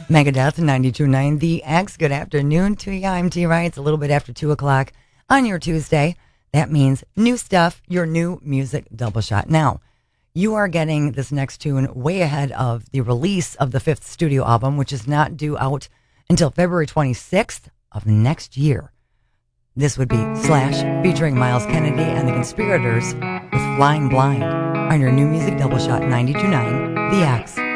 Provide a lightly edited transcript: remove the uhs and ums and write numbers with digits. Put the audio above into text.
Megadeth 92.9 The X. Good afternoon to you. I'm T. Wright. It's a little bit after 2 o'clock on your Tuesday. That means new stuff, your new music double shot. Now, you are getting this next tune way ahead of the release of the fifth studio album, which is not due out until February 26th of next year. This would be Slash featuring Miles Kennedy and the Conspirators with Flying Blind on your new music double shot 92.9 The X.